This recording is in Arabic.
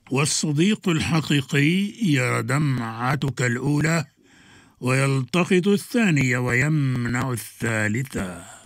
والصديق الحقيقي يرى دمعتك الأولى ويلتقط الثانية ويمنع الثالثة.